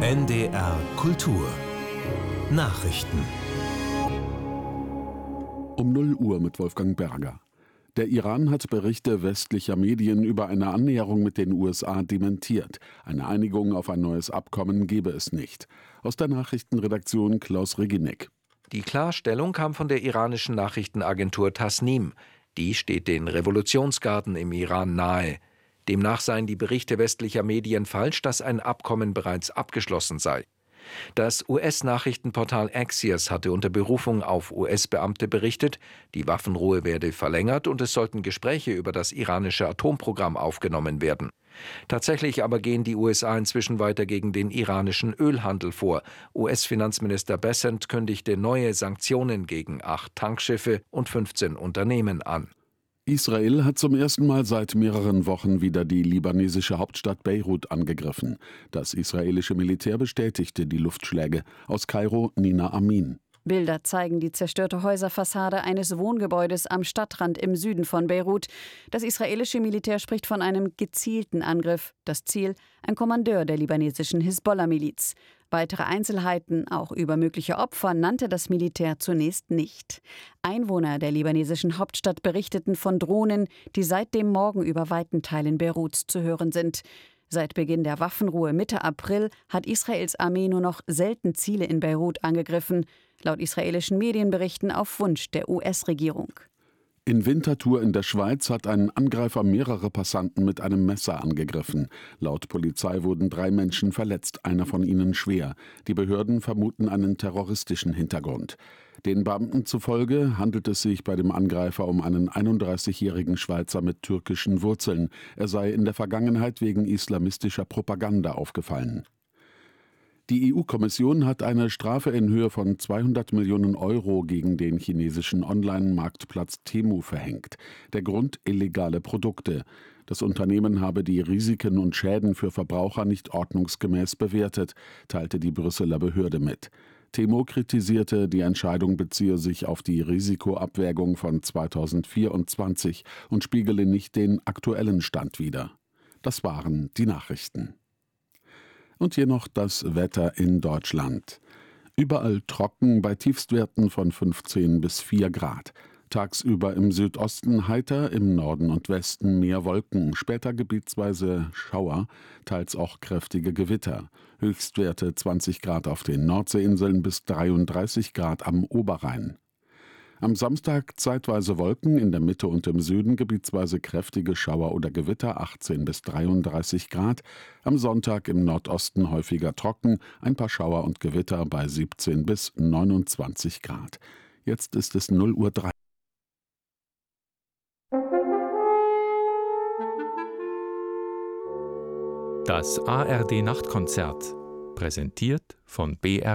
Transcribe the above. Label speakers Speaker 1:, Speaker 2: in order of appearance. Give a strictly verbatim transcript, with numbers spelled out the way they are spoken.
Speaker 1: N D R Kultur Nachrichten
Speaker 2: Um null Uhr mit Wolfgang Berger. Der Iran hat Berichte westlicher Medien über eine Annäherung mit den U S A dementiert. Eine Einigung auf ein neues Abkommen gebe es nicht. Aus der Nachrichtenredaktion Klaus Reginek.
Speaker 3: Die Klarstellung kam von der iranischen Nachrichtenagentur Tasnim. Die steht den Revolutionsgarden im Iran nahe. Demnach seien die Berichte westlicher Medien falsch, dass ein Abkommen bereits abgeschlossen sei. Das U S-Nachrichtenportal Axios hatte unter Berufung auf U S-Beamte berichtet, die Waffenruhe werde verlängert und es sollten Gespräche über das iranische Atomprogramm aufgenommen werden. Tatsächlich aber gehen die U S A inzwischen weiter gegen den iranischen Ölhandel vor. U S-Finanzminister Bessent kündigte neue Sanktionen gegen acht Tankschiffe und fünfzehn Unternehmen an.
Speaker 2: Israel hat zum ersten Mal seit mehreren Wochen wieder die libanesische Hauptstadt Beirut angegriffen. Das israelische Militär bestätigte die Luftschläge. Aus Kairo Nina Amin.
Speaker 4: Bilder zeigen die zerstörte Häuserfassade eines Wohngebäudes am Stadtrand im Süden von Beirut. Das israelische Militär spricht von einem gezielten Angriff. Das Ziel: ein Kommandeur der libanesischen Hisbollah-Miliz. Weitere Einzelheiten, auch über mögliche Opfer, nannte das Militär zunächst nicht. Einwohner der libanesischen Hauptstadt berichteten von Drohnen, die seit dem Morgen über weiten Teilen Beiruts zu hören sind. Seit Beginn der Waffenruhe Mitte April hat Israels Armee nur noch selten Ziele in Beirut angegriffen, laut israelischen Medienberichten auf Wunsch der U S-Regierung.
Speaker 2: In Winterthur in der Schweiz hat ein Angreifer mehrere Passanten mit einem Messer angegriffen. Laut Polizei wurden drei Menschen verletzt, einer von ihnen schwer. Die Behörden vermuten einen terroristischen Hintergrund. Den Beamten zufolge handelt es sich bei dem Angreifer um einen einunddreißigjährigen Schweizer mit türkischen Wurzeln. Er sei in der Vergangenheit wegen islamistischer Propaganda aufgefallen. Die E U-Kommission hat eine Strafe in Höhe von zweihundert Millionen Euro gegen den chinesischen Online-Marktplatz Temu verhängt. Der Grund: illegale Produkte. Das Unternehmen habe die Risiken und Schäden für Verbraucher nicht ordnungsgemäß bewertet, teilte die Brüsseler Behörde mit. Temu kritisierte, die Entscheidung beziehe sich auf die Risikoabwägung von zweitausendvierundzwanzig und spiegele nicht den aktuellen Stand wider. Das waren die Nachrichten. Und hier noch das Wetter in Deutschland. Überall trocken bei Tiefstwerten von fünfzehn bis vier Grad. Tagsüber im Südosten heiter, im Norden und Westen mehr Wolken, später gebietsweise Schauer, teils auch kräftige Gewitter. Höchstwerte zwanzig Grad auf den Nordseeinseln bis dreiunddreißig Grad am Oberrhein. Am Samstag zeitweise Wolken, in der Mitte und im Süden gebietsweise kräftige Schauer oder Gewitter, achtzehn bis dreiunddreißig Grad. Am Sonntag im Nordosten häufiger trocken, ein paar Schauer und Gewitter bei siebzehn bis neunundzwanzig Grad. Jetzt ist es null Uhr drei.
Speaker 5: Das A R D Nachtkonzert, präsentiert von B R